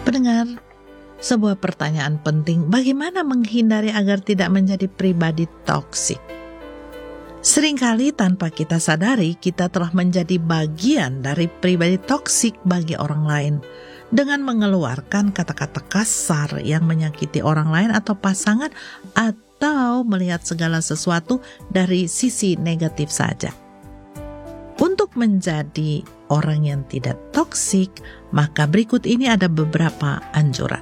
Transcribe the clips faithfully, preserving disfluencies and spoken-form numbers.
Pendengar, sebuah pertanyaan penting, bagaimana menghindari agar tidak menjadi pribadi toksik? Seringkali tanpa kita sadari, kita telah menjadi bagian dari pribadi toksik bagi orang lain dengan mengeluarkan kata-kata kasar yang menyakiti orang lain atau pasangan, atau melihat segala sesuatu dari sisi negatif saja. Untuk menjadi orang yang tidak toksik, maka berikut ini ada beberapa anjuran.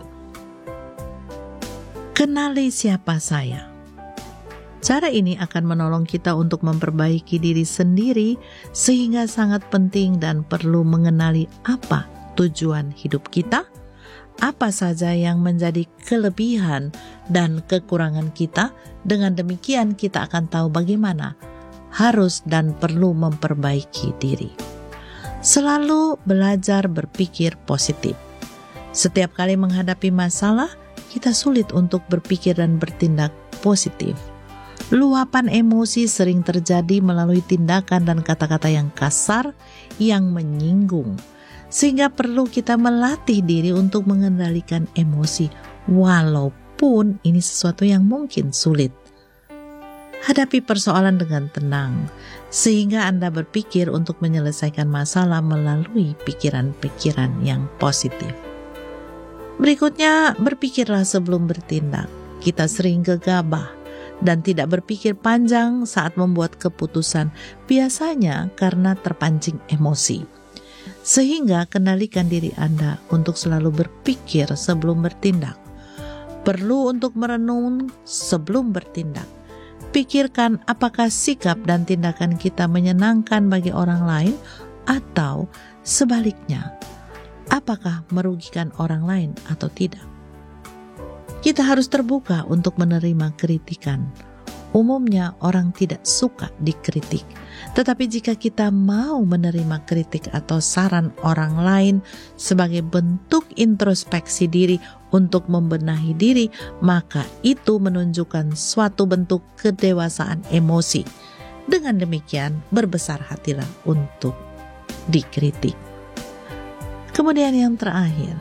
Kenali siapa saya. Cara ini akan menolong kita untuk memperbaiki diri sendiri, sehingga sangat penting dan perlu mengenali apa tujuan hidup kita, apa saja yang menjadi kelebihan dan kekurangan kita. Dengan demikian kita akan tahu bagaimana harus dan perlu memperbaiki diri. Selalu belajar berpikir positif. Setiap kali menghadapi masalah, kita sulit untuk berpikir dan bertindak positif. Luapan emosi sering terjadi melalui tindakan dan kata-kata yang kasar yang menyinggung, sehingga perlu kita melatih diri untuk mengendalikan emosi, walaupun ini sesuatu yang mungkin sulit. Hadapi persoalan dengan tenang, sehingga Anda berpikir untuk menyelesaikan masalah melalui pikiran-pikiran yang positif. Berikutnya, berpikirlah sebelum bertindak. Kita sering gegabah dan tidak berpikir panjang saat membuat keputusan, biasanya karena terpancing emosi. Sehingga kendalikan diri Anda untuk selalu berpikir sebelum bertindak. Perlu untuk merenung sebelum bertindak. Pikirkan apakah sikap dan tindakan kita menyenangkan bagi orang lain, atau sebaliknya, apakah merugikan orang lain atau tidak. Kita harus terbuka untuk menerima kritikan. Umumnya orang tidak suka dikritik. Tetapi jika kita mau menerima kritik atau saran orang lain sebagai bentuk introspeksi diri untuk membenahi diri, maka itu menunjukkan suatu bentuk kedewasaan emosi. Dengan demikian, berbesar hatilah untuk dikritik. Kemudian yang terakhir,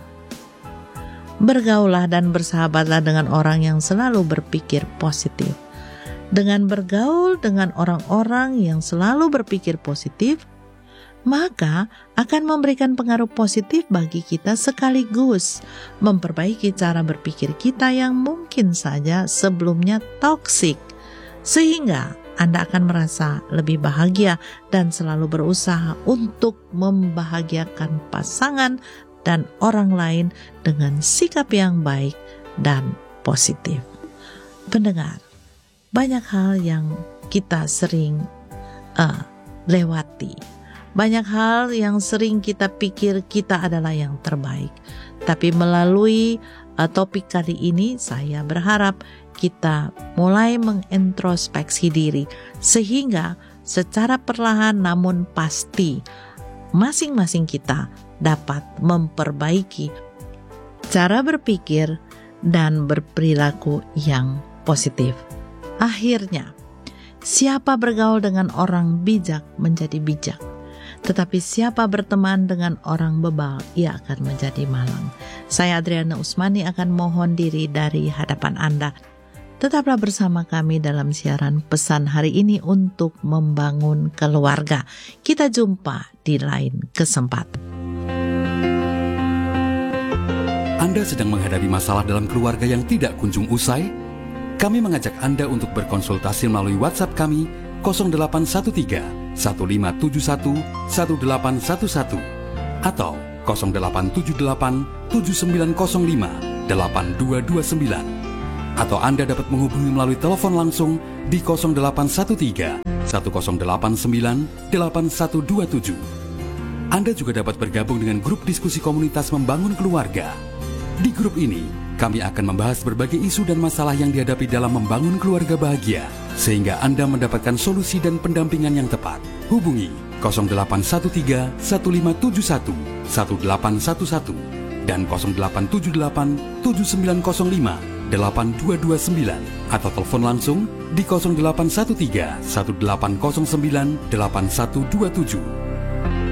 bergaullah dan bersahabatlah dengan orang yang selalu berpikir positif. Dengan bergaul dengan orang-orang yang selalu berpikir positif, maka akan memberikan pengaruh positif bagi kita, sekaligus memperbaiki cara berpikir kita yang mungkin saja sebelumnya toksik, sehingga Anda akan merasa lebih bahagia dan selalu berusaha untuk membahagiakan pasangan dan orang lain dengan sikap yang baik dan positif. Pendengar, banyak hal yang kita sering uh, lewati. Banyak hal yang sering kita pikir kita adalah yang terbaik. Tapi melalui uh, topik kali ini, saya berharap kita mulai mengintrospeksi diri, sehingga secara perlahan namun pasti masing-masing kita dapat memperbaiki cara berpikir dan berperilaku yang positif. Akhirnya, siapa bergaul dengan orang bijak menjadi bijak, tetapi siapa berteman dengan orang bebal, ia akan menjadi malang. Saya Adriana Usmani akan mohon diri dari hadapan Anda. Tetaplah bersama kami dalam siaran pesan hari ini untuk membangun keluarga. Kita jumpa di lain kesempatan. Anda sedang menghadapi masalah dalam keluarga yang tidak kunjung usai? Kami mengajak Anda untuk berkonsultasi melalui WhatsApp kami nol delapan satu tiga satu lima tujuh satu satu delapan satu satu atau nol delapan tujuh delapan tujuh sembilan nol lima delapan dua dua sembilan, atau Anda dapat menghubungi melalui telepon langsung di nol delapan satu tiga satu nol delapan sembilan delapan satu dua tujuh. Anda juga dapat bergabung dengan grup diskusi komunitas membangun keluarga. Di grup ini, kami akan membahas berbagai isu dan masalah yang dihadapi dalam membangun keluarga bahagia, sehingga Anda mendapatkan solusi dan pendampingan yang tepat. Hubungi nol delapan satu tiga satu lima tujuh satu satu delapan satu satu dan nol delapan tujuh delapan tujuh sembilan nol lima delapan dua dua sembilan, atau telepon langsung di nol delapan satu tiga satu delapan nol sembilan delapan satu dua tujuh.